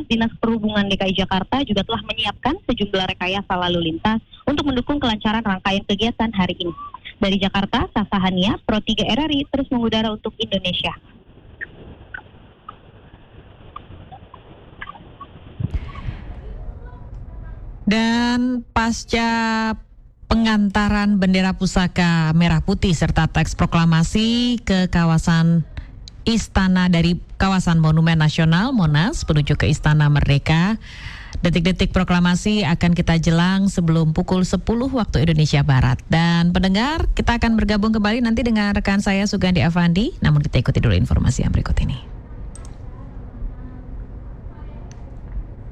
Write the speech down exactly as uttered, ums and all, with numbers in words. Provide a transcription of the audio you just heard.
Dinas Perhubungan D K I Jakarta juga telah menyiapkan sejumlah rekayasa lalu lintas untuk mendukung kelancaran rangkaian kegiatan hari ini. Dari Jakarta, Sasa Hania, Pro tiga R R I terus mengudara untuk Indonesia. Dan pasca pengantaran bendera pusaka merah putih serta teks proklamasi ke kawasan Istana dari kawasan Monumen Nasional Monas menuju ke Istana Merdeka, detik-detik proklamasi akan kita jelang sebelum pukul sepuluh waktu Indonesia Barat. Dan pendengar, kita akan bergabung kembali nanti dengan rekan saya Sugandi Avandi, namun kita ikuti dulu informasi yang berikut ini.